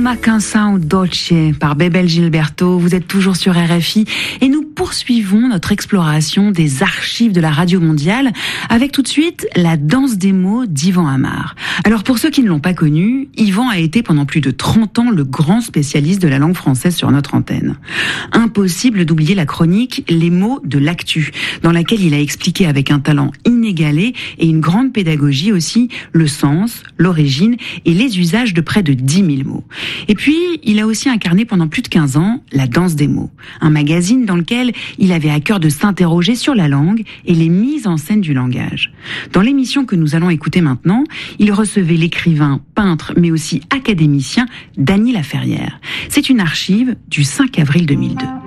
Ma canção dolce par Bebel Gilberto. Vous êtes toujours sur RFI et nous poursuivons notre exploration des archives de la radio mondiale avec tout de suite la danse des mots d'Yvan Amar. Alors pour ceux qui ne l'ont pas connu, Yvan a été pendant plus de 30 ans le grand spécialiste de la langue française sur notre antenne. Impossible d'oublier la chronique Les mots de l'actu, dans laquelle il a expliqué avec un talent inégalé et une grande pédagogie aussi le sens, l'origine et les usages de près de 10 000 mots. Et puis, il a aussi incarné pendant plus de 15 ans La Danse des mots, un magazine dans lequel il avait à cœur de s'interroger sur la langue et les mises en scène du langage. Dans l'émission que nous allons écouter maintenant, il recevait l'écrivain, peintre, mais aussi académicien Dany Laferrière. C'est une archive du 5 avril 2002.